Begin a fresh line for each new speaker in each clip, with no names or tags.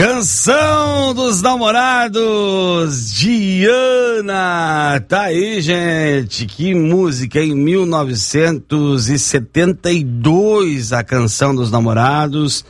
Canção dos Namorados, Diana. Tá aí, gente, que música, em 1972, a Canção dos Namorados.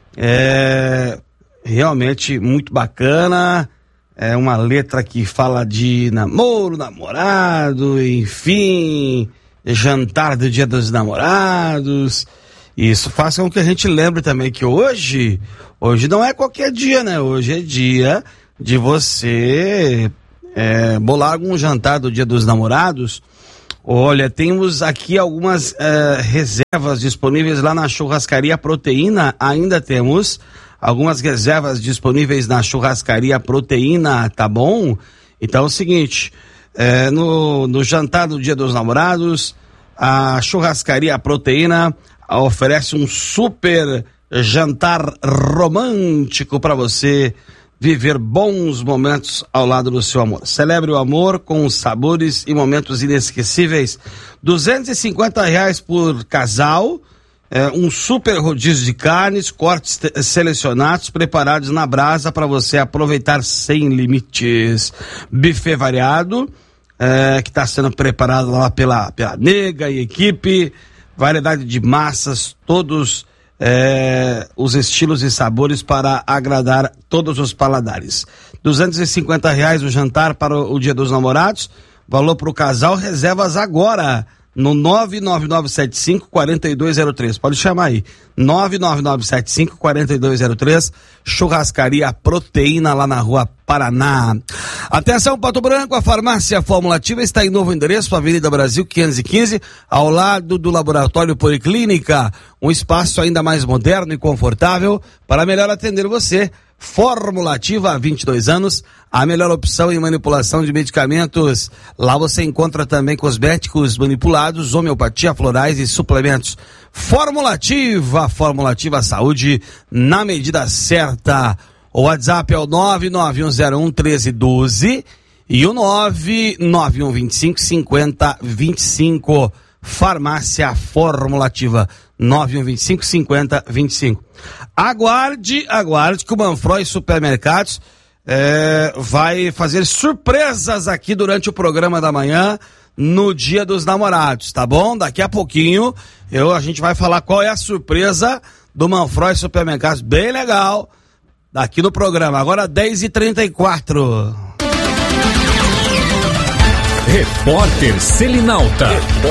Realmente muito bacana. É uma letra que fala de namoro, namorado, enfim, jantar do Dia dos Namorados. Isso faz com que a gente lembre também que hoje não é qualquer dia, né? Hoje é dia de você bolar algum jantar do Dia dos Namorados. Olha, temos aqui algumas reservas disponíveis lá na Churrascaria Proteína. Ainda temos algumas reservas disponíveis na Churrascaria Proteína, tá bom? Então é o seguinte, no jantar do Dia dos Namorados, a Churrascaria Proteína oferece um super jantar romântico para você viver bons momentos ao lado do seu amor. Celebre o amor com sabores e momentos inesquecíveis. R$250 por casal, um super rodízio de carnes, cortes selecionados, preparados na brasa para você aproveitar sem limites. Buffet variado, que está sendo preparado lá pela Nega e equipe. Variedade de massas, todos os estilos e sabores para agradar todos os paladares. R$250 o jantar para o Dia dos Namorados. Valor para o casal, reservas agora no 99975-4203. Pode chamar aí, 99975-4203, Churrascaria Proteína, lá na Rua Paraná. Atenção, Pato Branco, a farmácia Fórmula Ativa está em novo endereço, Avenida Brasil 515, ao lado do Laboratório Policlínica, um espaço ainda mais moderno e confortável para melhor atender você. Fórmula Ativa há 22 anos, a melhor opção em manipulação de medicamentos. Lá você encontra também cosméticos manipulados, homeopatia, florais e suplementos. Fórmula Ativa Saúde na medida certa. O WhatsApp é o 991011312 e o 991255025. Farmácia Fórmula Ativa, 9125-5025. Aguarde que o Manfroy Supermercados vai fazer surpresas aqui durante o programa da manhã, no Dia dos Namorados, tá bom? Daqui a pouquinho a gente vai falar qual é a surpresa do Manfroy Supermercados, bem legal, daqui no programa. Agora 10h34.
Repórter Selinalta.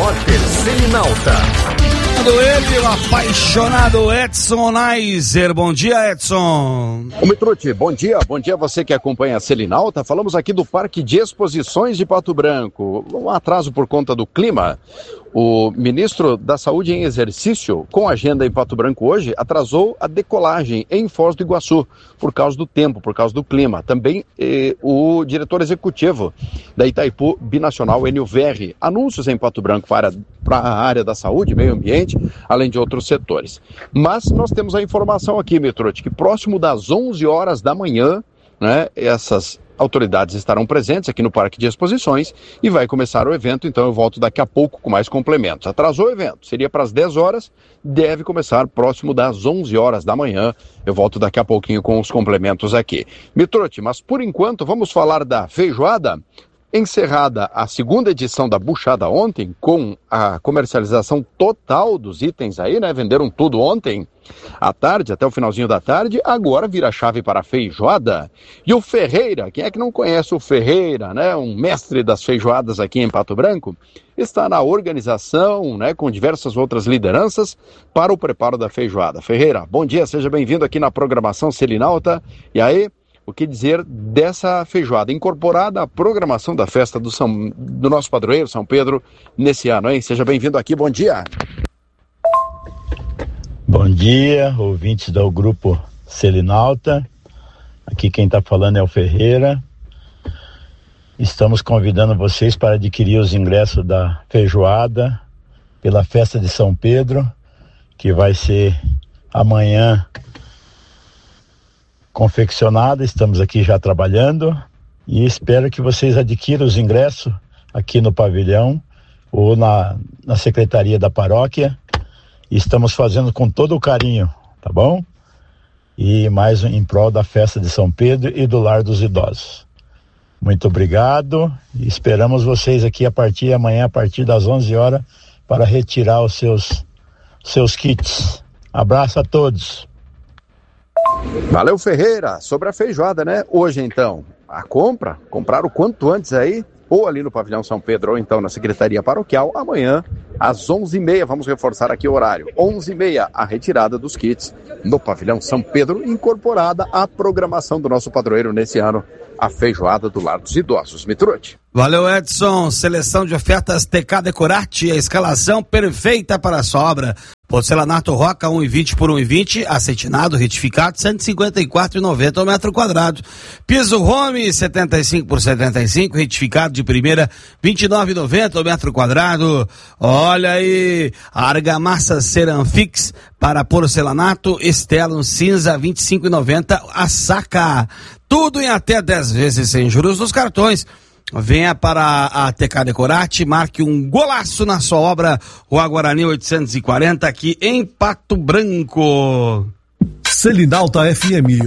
Ele, o apaixonado Edson Neiser. Bom dia, Edson.
Ô Mitrucci, bom dia a você que acompanha a Selinalta. Falamos aqui do Parque de Exposições de Pato Branco. Um atraso por conta do clima. O ministro da Saúde em exercício, com agenda em Pato Branco hoje, atrasou a decolagem em Foz do Iguaçu, por causa do tempo, por causa do clima. Também o diretor executivo da Itaipu Binacional, Enio Verri, anúncios em Pato Branco para a área da saúde, meio ambiente, além de outros setores. Mas nós temos a informação aqui, Mitrucci, que próximo das 11 horas da manhã, né, essas autoridades estarão presentes aqui no Parque de Exposições e vai começar o evento, então eu volto daqui a pouco com mais complementos. Atrasou o evento, seria para as 10 horas, deve começar próximo das 11 horas da manhã, eu volto daqui a pouquinho com os complementos aqui. Mitrucci, mas por enquanto vamos falar da feijoada. Encerrada a segunda edição da Buchada ontem, com a comercialização total dos itens aí, né? Venderam tudo ontem à tarde, até o finalzinho da tarde. Agora vira a chave para a feijoada. E o Ferreira, quem é que não conhece o Ferreira, né? Um mestre das feijoadas aqui em Pato Branco, está na organização, né? Com diversas outras lideranças para o preparo da feijoada. Ferreira, bom dia, seja bem-vindo aqui na programação Selinalta. E aí, o que dizer dessa feijoada incorporada à programação da festa do nosso padroeiro, São Pedro, nesse ano, hein? Seja bem-vindo aqui, bom dia.
Bom dia, ouvintes do grupo Selinalta. Aqui quem está falando é o Ferreira. Estamos convidando vocês para adquirir os ingressos da feijoada pela festa de São Pedro, que vai ser amanhã confeccionada. Estamos aqui já trabalhando e espero que vocês adquiram os ingressos aqui no pavilhão ou na secretaria da paróquia. Estamos fazendo com todo o carinho, tá bom? e mais em prol da festa de São Pedro e do Lar dos Idosos. Muito obrigado e esperamos vocês aqui amanhã, a partir das 11 horas, para retirar os seus kits. Abraço a todos.
Valeu, Ferreira. Sobre a feijoada, né? Hoje, então, comprar o quanto antes aí, ou ali no Pavilhão São Pedro, ou então na Secretaria Paroquial. Amanhã, às 11h30, vamos reforçar aqui o horário. 11h30, a retirada dos kits no Pavilhão São Pedro, incorporada à programação do nosso padroeiro nesse ano, a feijoada do Lar dos Idosos. Mitrute.
Valeu, Edson. Seleção de ofertas TK Decorate, a escalação perfeita para a sua obra. Porcelanato Roca 1,20 por 1,20, acetinado, retificado, 154,90 ao metro quadrado. Piso Home 75 por 75, retificado de primeira, 29,90 ao metro quadrado. Olha aí, argamassa Ceramfix para porcelanato Estelon cinza 25,90 a saca. Tudo em até 10 vezes sem juros nos cartões. Venha para a TK Decorate, marque um golaço na sua obra, Rua Guarani 840, aqui em Pato Branco.
Selinalta FM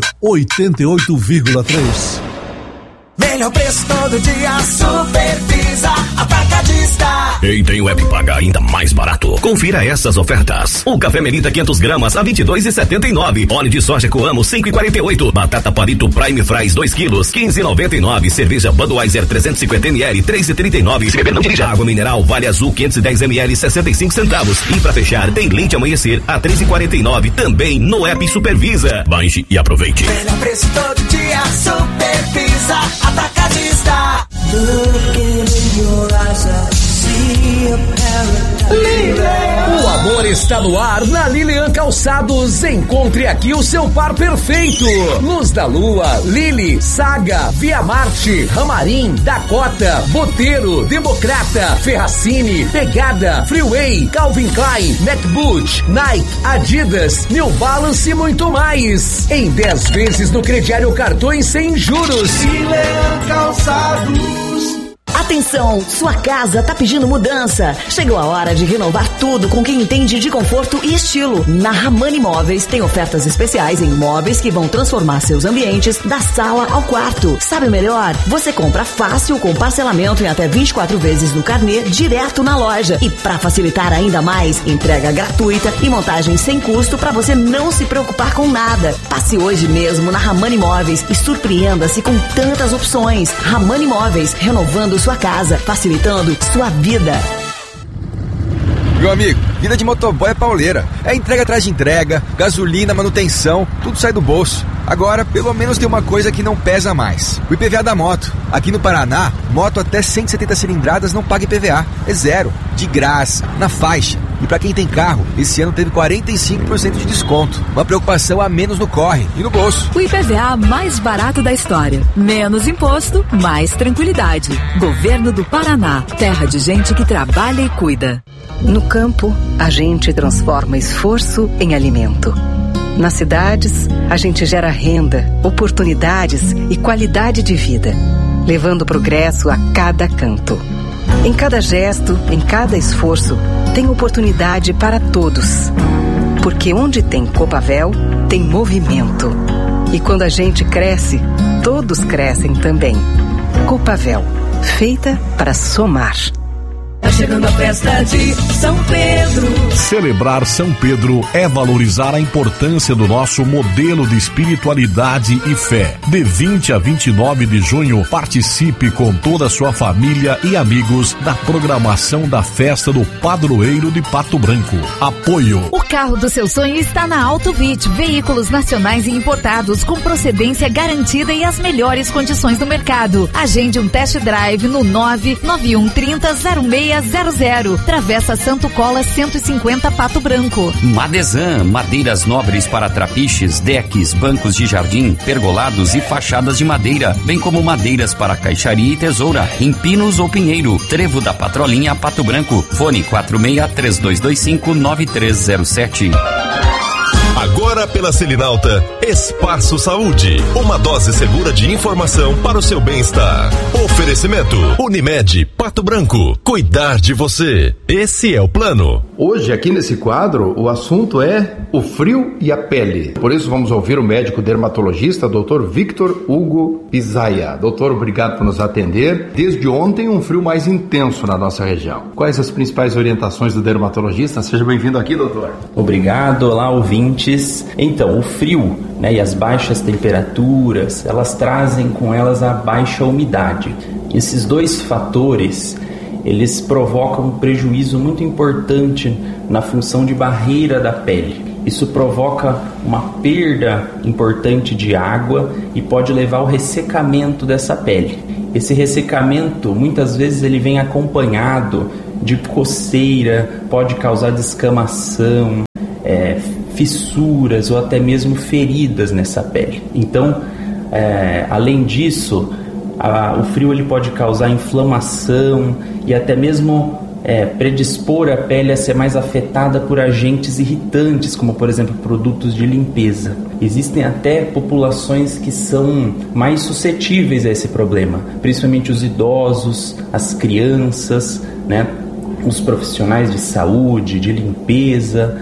88,3.
Melhor preço todo dia, Supervisa Atacadista.
Quem tem o app paga ainda mais barato. Confira essas ofertas. O café Melita 500 gramas a 22,79. Óleo de soja Coamo 5,48. Batata Palito Prime Fries 2 quilos 15,99. Cerveja Budweiser 350 ml 3,39. Se beber não dirija. Água mineral Vale Azul 510 ml 65 centavos. E pra fechar tem leite Amanhecer a 3,49 também no app Supervisa. Baixe e aproveite.
Melhor preço todo dia, Supervisa Atacadista. Look in your eyes, I see a paradise.
O amor está no ar na Lilian Calçados. Encontre aqui o seu par perfeito. Luz da Lua, Lili, Saga, Via Marte, Ramarim, Dakota, Boteiro, Democrata, Ferracini, Pegada, Freeway, Calvin Klein, Macboot, Nike, Adidas, New Balance e muito mais. Em 10 vezes no crediário cartões sem juros.
Lilian Calçados.
Atenção, sua casa tá pedindo mudança. Chegou a hora de renovar tudo com quem entende de conforto e estilo. Na Ramani Móveis tem ofertas especiais em móveis que vão transformar seus ambientes da sala ao quarto. Sabe melhor? Você compra fácil com parcelamento em até 24 vezes no carnê direto na loja. E para facilitar ainda mais, entrega gratuita e montagem sem custo para você não se preocupar com nada. Passe hoje mesmo na Ramani Móveis e surpreenda-se com tantas opções. Ramani Móveis, renovando sua casa, facilitando sua vida.
Meu amigo, vida de motoboy é pauleira. É entrega atrás de entrega, gasolina, manutenção, tudo sai do bolso. Agora, pelo menos tem uma coisa que não pesa mais. O IPVA da moto. Aqui no Paraná, moto até 170 cilindradas não paga IPVA. É zero, de graça, na faixa. E pra quem tem carro, esse ano teve 45% de desconto. Uma preocupação a menos no corre e no bolso.
O IPVA mais barato da história. Menos imposto, mais tranquilidade. Governo do Paraná. Terra de gente que trabalha e cuida.
No campo, a gente transforma esforço em alimento. Nas cidades, a gente gera renda, oportunidades e qualidade de vida, levando progresso a cada canto. Em cada gesto, em cada esforço, tem oportunidade para todos. Porque onde tem Copavel, tem movimento. E quando a gente cresce, todos crescem também. Copavel, feita para somar.
Tá chegando a festa de São Pedro.
Celebrar São Pedro é valorizar a importância do nosso modelo de espiritualidade e fé. De 20 a 29 de junho, participe com toda a sua família e amigos da programação da festa do Padroeiro de Pato Branco. Apoio.
O carro do seu sonho está na Autovit. Veículos nacionais e importados com procedência garantida e as melhores condições do mercado. Agende um test drive no 991300600. Travessa Santo Cola 150 Pato Branco.
Madesan, madeiras nobres para trapiches, decks, bancos de jardim, pergolados e fachadas de madeira, bem como madeiras para caixaria e tesoura, em Pinos ou Pinheiro. Trevo da Patrolinha, Pato Branco. Fone 46-3225-9307.
Agora pela Selinalta, Espaço Saúde. Uma dose segura de informação para o seu bem-estar. Oferecimento Unimed Pato Branco. Cuidar de você. Esse é o plano.
Hoje, aqui nesse quadro, o assunto é o frio e a pele. Por isso, vamos ouvir o médico dermatologista, Dr. Victor Hugo Pisaia. Doutor, obrigado por nos atender. Desde ontem, um frio mais intenso na nossa região. Quais as principais orientações do dermatologista? Seja bem-vindo aqui, doutor.
Obrigado. Olá, ouvintes. Então, o frio, e as baixas temperaturas, elas trazem com elas a baixa umidade. Esses dois fatores, eles provocam um prejuízo muito importante na função de barreira da pele. Isso provoca uma perda importante de água e pode levar ao ressecamento dessa pele. Esse ressecamento, muitas vezes, ele vem acompanhado de coceira, pode causar descamação, fissuras ou até mesmo feridas nessa pele. Então, além disso, o frio ele pode causar inflamação e até mesmo predispor a pele a ser mais afetada por agentes irritantes, como por exemplo produtos de limpeza. Existem até populações que são mais suscetíveis a esse problema, principalmente os idosos, as crianças, os profissionais de saúde, de limpeza,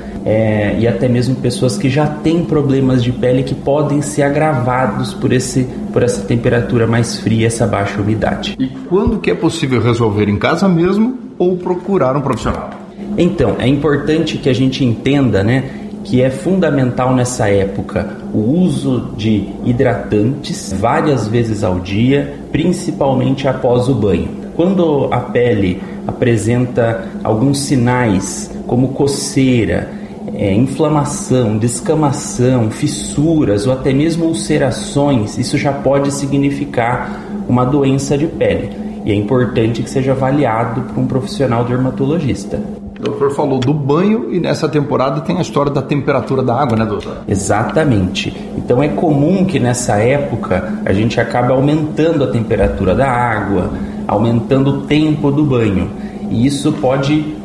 e até mesmo pessoas que já têm problemas de pele que podem ser agravados por essa temperatura mais fria, essa baixa umidade.
E quando que é possível resolver em casa mesmo ou procurar um profissional?
Então, é importante que a gente entenda, que é fundamental nessa época o uso de hidratantes várias vezes ao dia, principalmente após o banho. Quando a pele apresenta alguns sinais como coceira, inflamação, descamação, fissuras ou até mesmo ulcerações, isso já pode significar uma doença de pele e é importante que seja avaliado por um profissional dermatologista.
O doutor falou do banho e nessa temporada tem a história da temperatura da água, doutor?
Exatamente. Então é comum que nessa época a gente acabe aumentando a temperatura da água, aumentando o tempo do banho e isso pode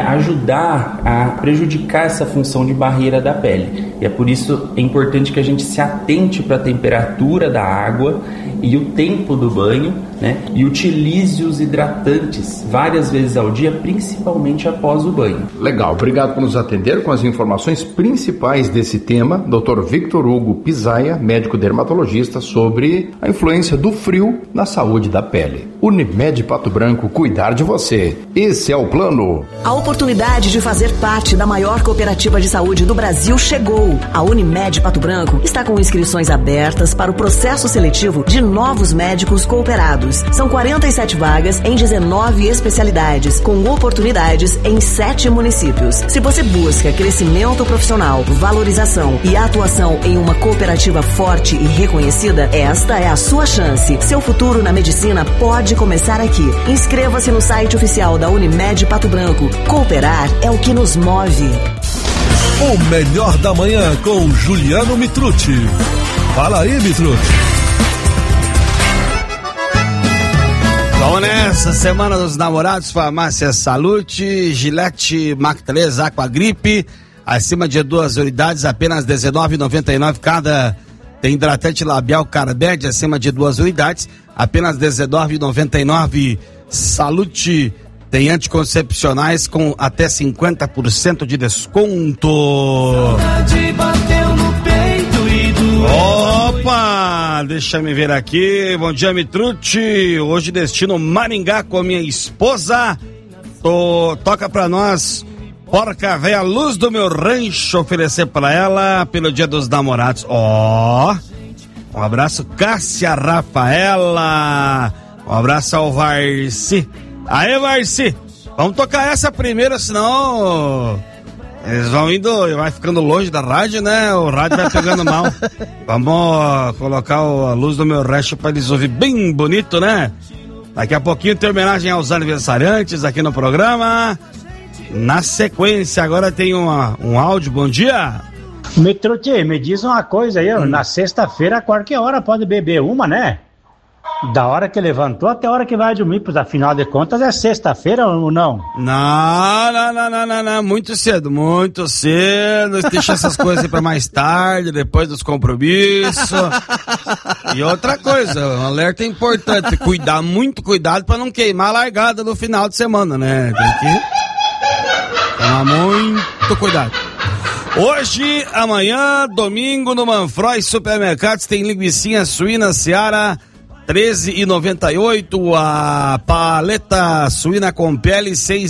ajudar a prejudicar essa função de barreira da pele. E é por isso é importante que a gente se atente para a temperatura da água e o tempo do banho, e utilize os hidratantes várias vezes ao dia, principalmente após o banho.
Legal, obrigado por nos atender com as informações principais desse tema, Dr. Victor Hugo Pisaia, médico dermatologista, sobre a influência do frio na saúde da pele. Unimed Pato Branco, cuidar de você. Esse é o plano.
A oportunidade de fazer parte da maior cooperativa de saúde do Brasil chegou. A Unimed Pato Branco está com inscrições abertas para o processo seletivo de novos médicos cooperados. São 47 vagas em 19 especialidades, com oportunidades em 7 municípios. Se você busca crescimento profissional, valorização e atuação em uma cooperativa forte e reconhecida, esta é a sua chance. Seu futuro na medicina pode começar aqui. Inscreva-se no site oficial da Unimed Pato Branco. Cooperar é o que nos move.
O melhor da manhã com Juliano Mitrucci. Fala aí, Mitrucci.
Vamos nessa, Semana dos Namorados, Farmácia Salute, Gillette Mac 3 Aquagripe, acima de 2 unidades, apenas R$19,99 cada. Tem hidratante labial Carbed, acima de 2 unidades, apenas R$19,99. Salute tem anticoncepcionais com até 50% de desconto. Opa, deixa me ver aqui. Bom dia, Mitrucci. Hoje destino Maringá com minha esposa. Toca pra nós Porca Véia Luz do Meu Rancho, oferecer pra ela pelo Dia dos Namorados. Um abraço, Cássia Rafaela. Um abraço ao Varci. Aê, Varci, vamos tocar essa primeiro, senão eles vão indo, vai ficando longe da rádio, o rádio vai pegando mal. Vamos colocar a Luz do Meu Rancho pra eles ouvir bem bonito, Daqui a pouquinho tem homenagem aos aniversariantes aqui no programa. Na sequência, agora tem um áudio. Bom dia.
Mitrucci, me diz uma coisa aí, na sexta-feira, a qualquer hora pode beber uma, Da hora que levantou até a hora que vai dormir, pois afinal de contas é sexta-feira ou não?
Não, muito cedo, deixa essas coisas aí pra mais tarde, depois dos compromissos. E outra coisa, um alerta importante, muito cuidado pra não queimar a largada no final de semana, né? Tem que tomar muito cuidado. Hoje, amanhã, domingo, no Manfroy Supermercados tem linguicinha suína Seara, R$13,98, a paleta suína com pele,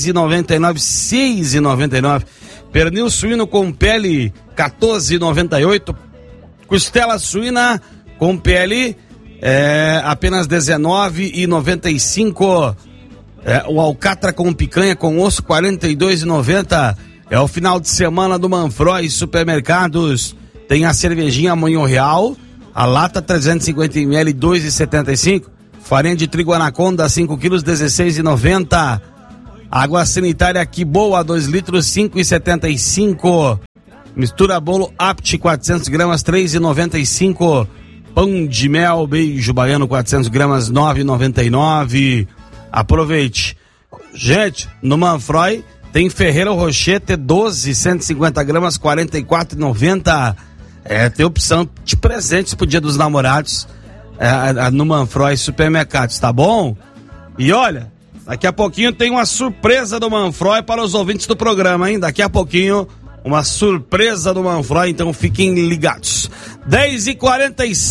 R$6,99, pernil suíno com pele, R$14,98, costela suína com pele, apenas R$19,95, o alcatra com picanha com osso, R$42,90, é o final de semana do Manfroy Supermercados, tem a cervejinha Moinho Real, a lata 350ml, 2,75. Farinha de trigo Anaconda, 5 quilos, 16,90. Água sanitária Que Boa, 2 litros, 5,75. Mistura bolo Apt, 400 gramas, 3,95. Pão de mel, beijo baiano, 400 gramas, 9,99. Aproveite. Gente, no Manfroy tem Ferreiro Rocher T12, 150 gramas, 44,90. Tem opção de presentes pro Dia dos Namorados no Manfroy Supermercados, tá bom? E olha, daqui a pouquinho tem uma surpresa do Manfroy para os ouvintes do programa, hein? Daqui a pouquinho, uma surpresa do Manfroy, então fiquem ligados. 10h47.